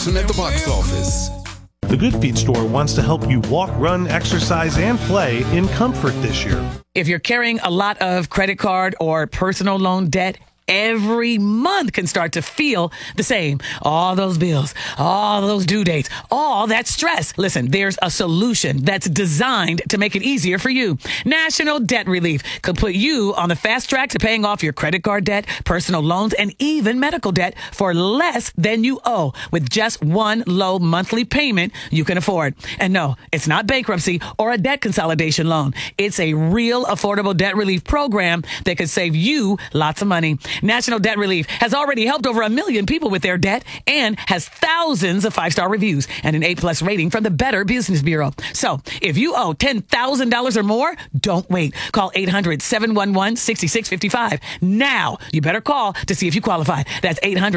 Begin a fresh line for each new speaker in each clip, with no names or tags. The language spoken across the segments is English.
Carson at the box office.
The Good Feet store wants to help you walk, run, exercise, and play in comfort this year.
If you're carrying a lot of credit card or personal loan debt, every month can start to feel the same. All those bills, all those due dates, all that stress. Listen, there's a solution that's designed to make it easier for you. National Debt Relief could put you on the fast track to paying off your credit card debt, personal loans, and even medical debt for less than you owe with just one low monthly payment you can afford. And no, it's not bankruptcy or a debt consolidation loan. It's a real affordable debt relief program that could save you lots of money. National Debt Relief has already helped over 1 million people with their debt and has thousands of 5-star reviews and an A+ rating from the Better Business Bureau. So if you owe $10,000 or more, don't wait. Call 800-711-6655. Now, you better call to see if you qualify. That's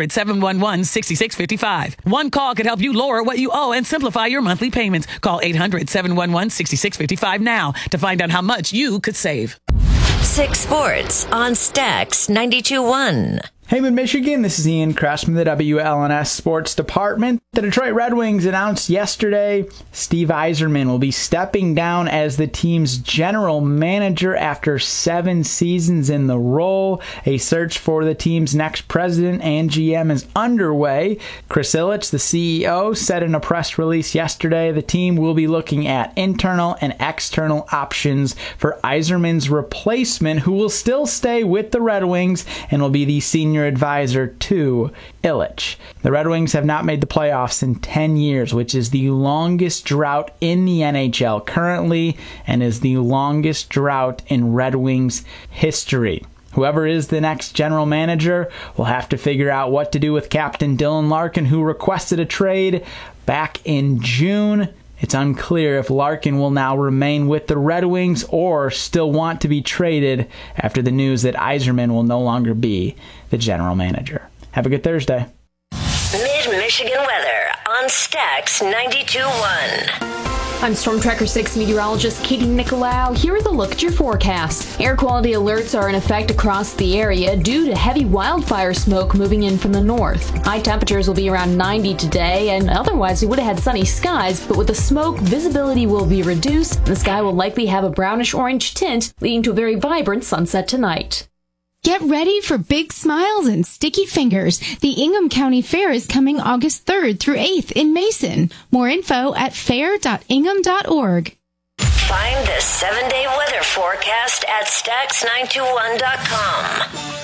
800-711-6655. One call could help you lower what you owe and simplify your monthly payments. Call 800-711-6655 now to find out how much you could save.
6 Sports on Stax 92.1.
Hey, Mid-Michigan, this is Ian Kress from the WLNS Sports Department. The Detroit Red Wings announced yesterday Steve Yzerman will be stepping down as the team's general manager after 7 seasons in the role. A search for the team's next president and GM is underway. Chris Ilitch, the CEO, said in a press release yesterday the team will be looking at internal and external options for Yzerman's replacement, who will still stay with the Red Wings and will be the senior advisor to Ilitch. The Red Wings have not made the playoffs in 10 years, which is the longest drought in the NHL currently and is the longest drought in Red Wings history. Whoever is the next general manager will have to figure out what to do with Captain Dylan Larkin, who requested a trade back in June. It's unclear if Larkin will now remain with the Red Wings or still want to be traded after the news that Yzerman will no longer be the general manager. Have a good Thursday.
Mid-Michigan weather on Stax 92.1.
I'm Storm Tracker 6 meteorologist Katie Nicolau. Here are the look at your forecast. Air quality alerts are in effect across the area due to heavy wildfire smoke moving in from the north. High temperatures will be around 90 today, and otherwise we would have had sunny skies, but with the smoke, visibility will be reduced, and the sky will likely have a brownish-orange tint, leading to a very vibrant sunset tonight.
Get ready for big smiles and sticky fingers. The Ingham County Fair is coming August 3rd through 8th in Mason. More info at fair.ingham.org.
Find the 7-day weather forecast at Stax921.com.